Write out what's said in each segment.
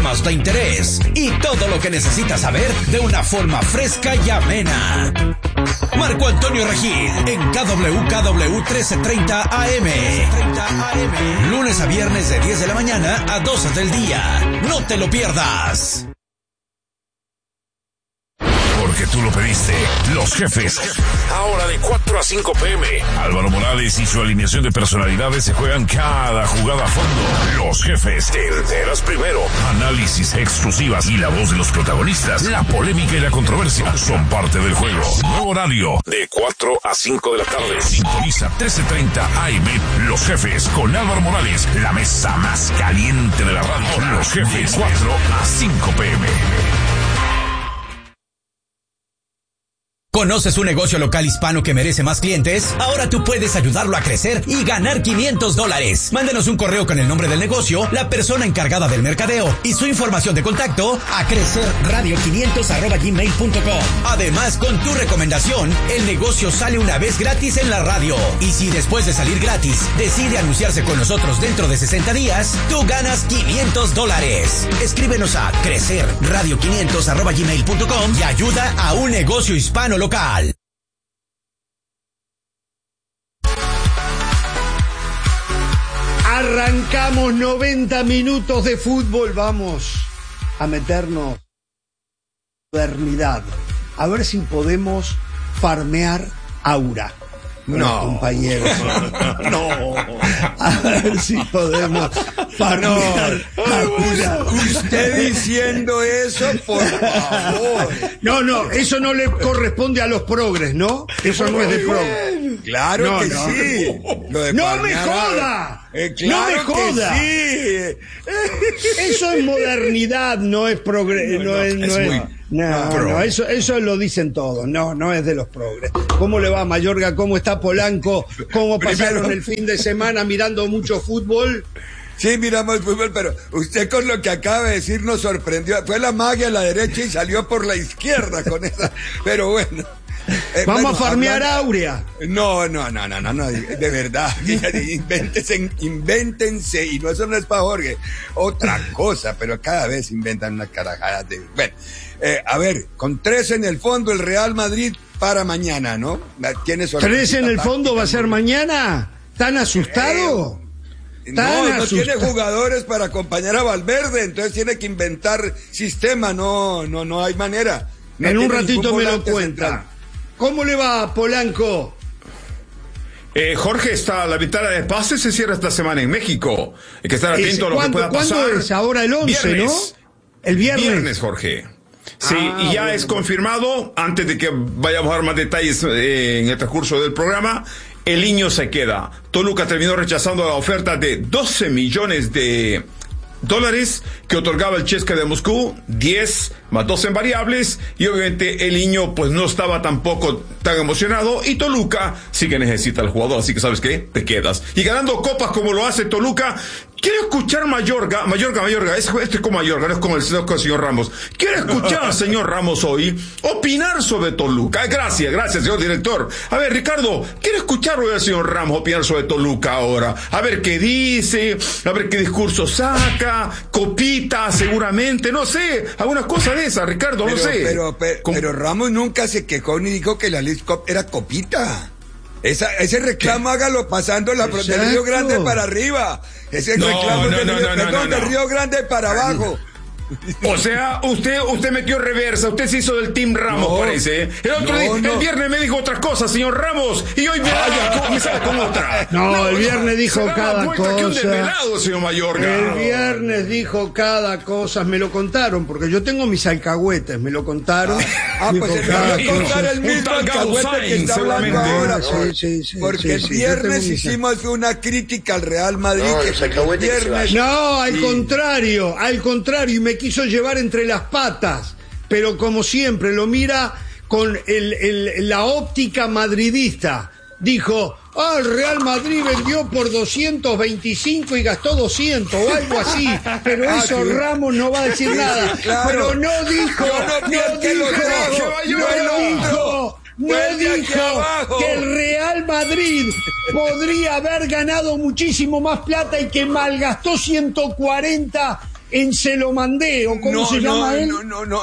temas de interés y todo lo que necesitas saber de una forma fresca y amena. Marco Antonio Regil en KWKW 1330 AM. Lunes a viernes de 10 de la mañana a 12 del día. No te lo pierdas. Porque tú lo pediste. Los jefes. Ahora de 4 a 5 p.m. Álvaro Morales y su alineación de personalidades se juegan cada jugada a fondo. Los jefes. Te enteras primero. Análisis exclusivas y la voz de los protagonistas. La polémica y la controversia son parte del juego. Nuevo horario de 4 a 5 de la tarde. Sintoniza 1330 AM. Los jefes con Álvaro Morales. La mesa más caliente de la radio. Los jefes. 4 a 5 p.m. ¿Conoces un negocio local hispano que merece más clientes? Ahora tú puedes ayudarlo a crecer y ganar $500. Mándenos un correo con el nombre del negocio, la persona encargada del mercadeo y su información de contacto a crecerradio500@gmail.com. Además, con tu recomendación, el negocio sale una vez gratis en la radio. Y si después de salir gratis decide anunciarse con nosotros dentro de 60 días, tú ganas $500. Escríbenos a crecerradio500@gmail.com y ayuda a un negocio hispano local. Arrancamos 90 minutos de fútbol. Vamos a meternos en modernidad. A ver si podemos farmear Aura. No, compañeros. No. A ver si podemos farmear Aura. Usted diciendo eso, por favor. No, eso no le corresponde a los progres, ¿no? Eso no es de progres. Claro que sí. ¡No me joda! Claro, ¡No me joda! Que sí. Eso es modernidad, no es progreso. Eso lo dicen todos. No es de los progres. ¿Cómo le va, Mayorga? ¿Cómo está Polanco? ¿Cómo pasaron el fin de semana mirando mucho fútbol? Sí, miramos fútbol, pero usted con lo que acaba de decir nos sorprendió. Fue la magia a la derecha y salió por la izquierda con esa. Pero bueno. Vamos a farmear Áurea. No, de verdad. Invéntense, y eso no es para Jorge, otra cosa, pero cada vez inventan unas carajadas de... Bueno, a ver, con 3 en el fondo el Real Madrid para mañana, ¿no? ¿Tiene 3 en el fondo va a ser mañana? ¿Tan asustado? No tiene jugadores para acompañar a Valverde, entonces tiene que inventar sistema, no hay manera. No en un ratito me lo cuenta. ¿Cómo le va, Polanco? Jorge, está la ventana de pases se cierra esta semana en México. Hay que estar atento a lo que pueda pasar. ¿Cuándo es? Ahora el 11, viernes, ¿no? El viernes. Viernes, Jorge. Sí, y ya es confirmado, antes de que vayamos a dar más detalles en el transcurso del programa, el niño se queda. Toluca terminó rechazando la oferta de $12 millones que otorgaba el CSKA de Moscú, 10 más 2 en variables, y obviamente el niño pues no estaba tampoco tan emocionado, y Toluca sí que necesita al jugador, así que ¿sabes qué? Te quedas. Y ganando copas como lo hace Toluca. Quiero escuchar Mayorga, esto es como Mayorga, no es como el señor Ramos. Quiero escuchar al señor Ramos hoy opinar sobre Toluca. Gracias, señor director. A ver, Ricardo, quiero escuchar hoy al señor Ramos opinar sobre Toluca ahora. A ver qué dice, a ver qué discurso saca, copita seguramente, no sé, algunas cosas de esas, Ricardo, no sé. Pero Ramos nunca se quejó ni dijo que la League Cup era copita. Ese reclamo hágalo pasando del Río Grande para arriba. Ese reclamo del Río Grande para abajo. O sea, usted metió reversa, usted se hizo del Team Ramos, parece. El viernes me dijo otras cosas, señor Ramos, y hoy me sale con otra. El viernes dijo cada cosa. Que un desvelado, señor Mayorga. El viernes dijo cada cosa, me lo contaron, porque yo tengo mis alcahuetes, me lo contaron. Pues se va a contar el mismo alcahuete que está hablando ahora. Sí. Porque el viernes hicimos una crítica al Real Madrid. Al contrario, y me quiso llevar entre las patas, pero como siempre lo mira con la óptica madridista. Dijo, el Real Madrid vendió por 225 y gastó 200 o algo así, pero eso Ramos no va a decir nada. Claro. Pero no dijo que el Real Madrid podría haber ganado muchísimo más plata y que malgastó 140 en Se lo mandé, o cómo se llama él.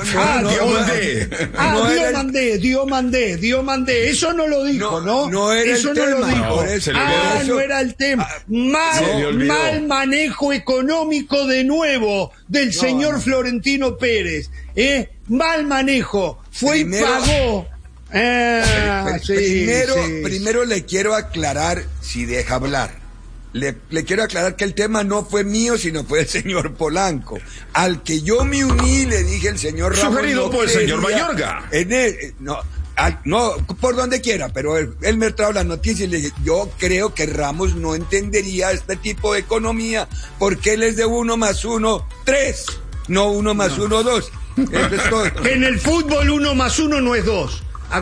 Diomandé. Eso no lo dijo, ¿no? No era eso el no tema. lo dijo. No era el tema. Mal manejo económico de nuevo del señor Florentino Pérez. Mal manejo. Fue y pagó. Primero le quiero aclarar, si deja hablar. Le quiero aclarar que el tema no fue mío, sino fue el señor Polanco. Al que yo me uní, le dije el señor Ramos. Sugerido por el señor Mayorga. No, por donde quiera, pero él me trajo la noticia y le dije, yo creo que Ramos no entendería este tipo de economía, porque él es de 1 más 1, 3, no 1 más 1, 2. Eso es todo. En el fútbol 1 más 1 no es 2.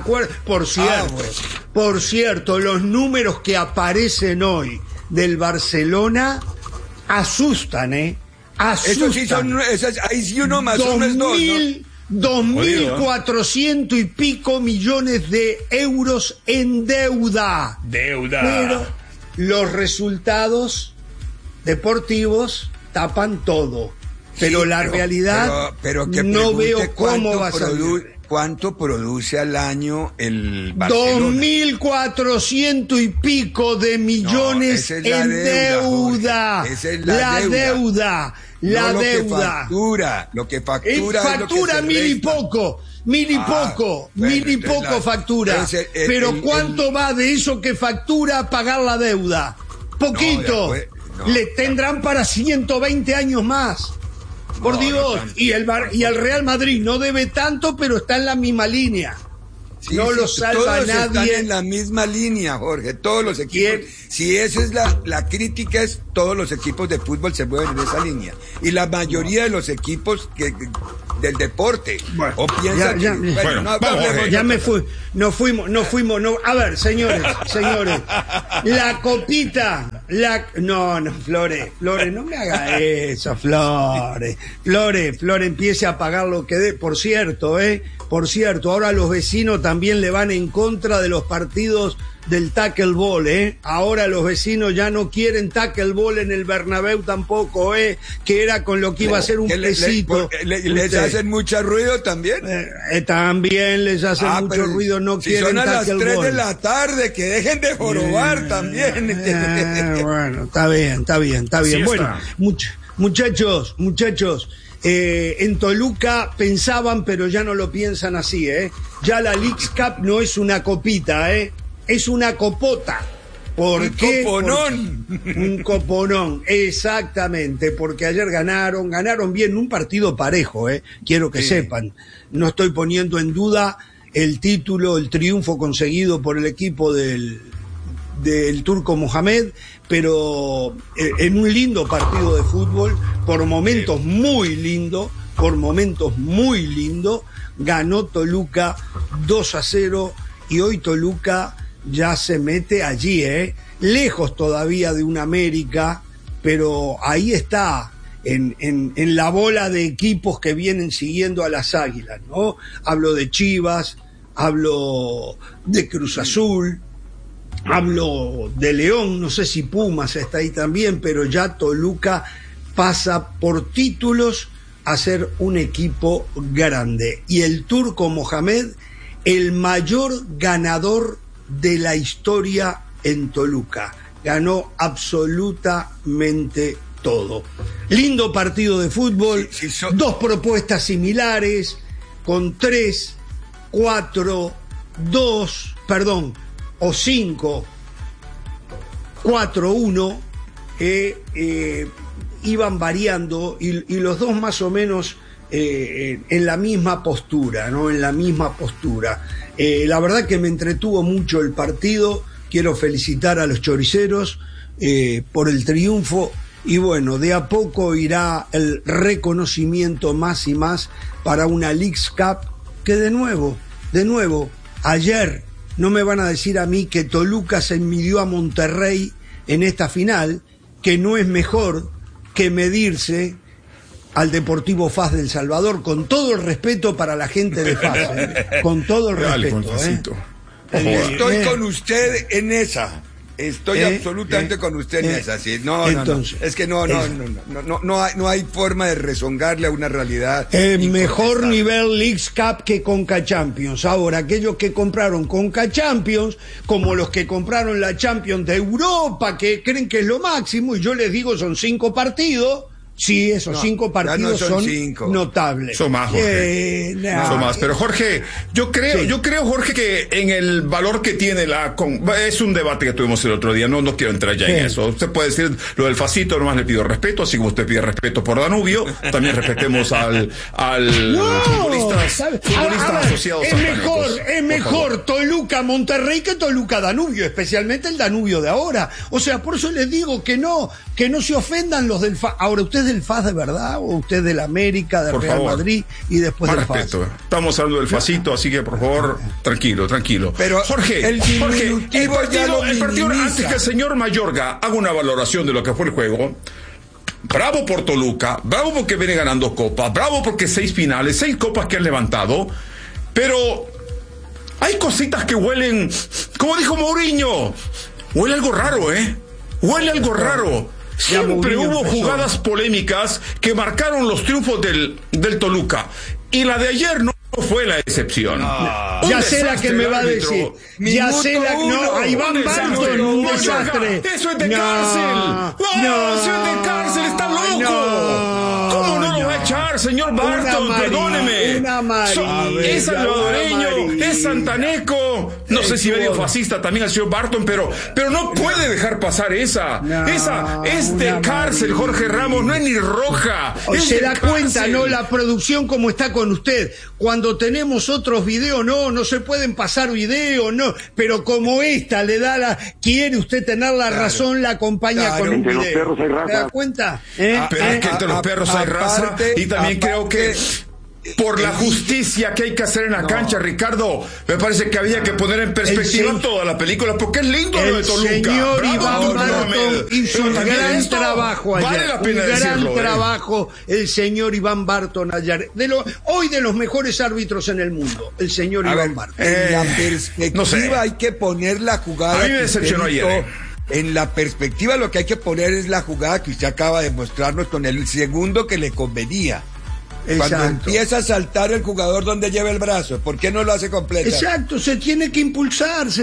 Por cierto, los números que aparecen hoy del Barcelona asustan, Eso sí son, ahí sí 1 más 1 es 2, ¿no? 2.400 y pico millones de euros en deuda. Pero los resultados deportivos tapan todo. Pero la realidad pero no veo cómo va a salir. ¿Cuánto produce al año el Barcelona? 2.400 y pico de millones en deuda. Esa es la deuda. La deuda. Lo que factura. Factura mil y poco factura. Pero ¿cuánto va de eso que factura a pagar la deuda? Poquito. Le tendrán para 120 años más. Por Dios, y el Real Madrid no debe tanto, pero está en la misma línea. No lo salva nadie. Todos están en la misma línea, Jorge, todos los equipos. Si esa es la crítica, es todos los equipos de fútbol se mueven en esa línea. Y la mayoría de los equipos del deporte. Bueno, ya me fui. No fuimos. A ver, señores. La copita. No, Flores, no me haga eso, Flores, empiece a pagar lo que dé. Por cierto, ahora los vecinos también le van en contra de los partidos del tackle ball, Ahora los vecinos ya no quieren tackle ball en el Bernabéu tampoco, que era con lo que iba a ser un pesito. ¿Les hacen mucho ruido también? También les hacen mucho ruido, no si quieren son a las 3 ball. De la tarde, que dejen de jorobar también. Bueno, está bien. Sí, bueno, muchachos, en Toluca pensaban, pero ya no lo piensan así, Ya la Leagues Cup no es una copita, es una copota. ¿Por qué? Un coponón, exactamente, porque ayer ganaron bien, un partido parejo, quiero que sepan. No estoy poniendo en duda el título, el triunfo conseguido por el equipo del Turco Mohamed, pero en un lindo partido de fútbol, por momentos muy lindo, ganó Toluca 2-0, y hoy Toluca ya se mete allí, lejos todavía de un América, pero ahí está, en la bola de equipos que vienen siguiendo a las Águilas, ¿no? Hablo de Chivas, hablo de Cruz Azul, hablo de León, no sé si Pumas está ahí también, pero ya Toluca pasa por títulos a ser un equipo grande. Y el Turco Mohamed, el mayor ganador de la historia en Toluca. Ganó absolutamente todo. Lindo partido de fútbol, dos propuestas similares, con 3, 4, 2, o 5, 4, 1, iban variando y los dos más o menos en la misma postura, ¿no? En la misma postura. La verdad que me entretuvo mucho el partido. Quiero felicitar a los choriceros por el triunfo, y bueno, de a poco irá el reconocimiento más y más para una Leagues Cup que de nuevo, ayer no me van a decir a mí que Toluca se midió a Monterrey en esta final, que no es mejor que medirse al Deportivo FAS del Salvador, con todo el respeto para la gente de FAS, con todo el respeto. Estoy con usted en esa. Estoy absolutamente con usted en esa, sí. Entonces, no. Es que no hay forma de rezongarle a una realidad. Mejor nivel Leagues Cup que Conca Champions. Ahora, aquellos que compraron Conca Champions, como los que compraron la Champions de Europa, que creen que es lo máximo, y yo les digo, son 5 partidos. Sí, esos 5 partidos son notables. Son más, Jorge. Son más. Pero Jorge, yo creo, Jorge, que en el valor que tiene es un debate que tuvimos el otro día, no quiero entrar ya en eso. Usted puede decir lo del Facito, nomás le pido respeto, así como usted pide respeto por Danubio, también respetemos al futbolistas asociados. Es mejor Toluca Monterrey que Toluca Danubio, especialmente el Danubio de ahora. O sea, por eso les digo que no se ofendan los del FAS. Ahora, ¿usted es del FAS de verdad o usted del América, del Real Madrid y después del FAS? Estamos hablando del Facito, así que por favor, tranquilo. Pero Jorge, el partido antes que el señor Mayorga haga una valoración de lo que fue el juego. Bravo por Toluca, bravo porque viene ganando copas, bravo porque 6 finales, 6 copas que han levantado, pero hay cositas que huelen, como dijo Mourinho, huele algo raro, huele algo raro. Siempre hubo jugadas polémicas que marcaron los triunfos del Toluca, y la de ayer no fue la excepción. Ya sé la que me va a decir. Ya sé la que no. Iván Barton, un desastre. Eso es de cárcel. No, eso es de cárcel. Está loco. ¿Cómo no lo va a echar, señor Barton? Perdóneme. Es salvadoreño, es santaneco. No sé si medio fascista también el señor Barton, pero no puede dejar pasar esa. Esa es de cárcel, Jorge Ramos. No es ni roja. Se da cuenta, ¿no? La producción como está con usted. Cuando tenemos otros videos, no se pueden pasar videos, no, pero como esta le da quiere usted tener la razón, la acompaña con un video. Los perros hay raza. ¿Se da cuenta? Pero es que entre los perros hay raza, y también creo que por la justicia que hay que hacer en la cancha, Ricardo, me parece que había que poner en perspectiva toda la película, porque es lindo lo de Toluca. El señor Iván Barton hizo un gran trabajo ayer. Vale la pena decirlo. Un gran trabajo el señor Iván Barton ayer. Hoy de los mejores árbitros en el mundo, el señor Iván Barton. En la perspectiva hay que poner la jugada. A mí me decepcionó ayer. En la perspectiva lo que hay que poner es la jugada que usted acaba de mostrarnos con el segundo que le convenía. Exacto. Cuando empieza a saltar el jugador donde lleva el brazo, ¿por qué no lo hace completo? Exacto, se tiene que impulsar.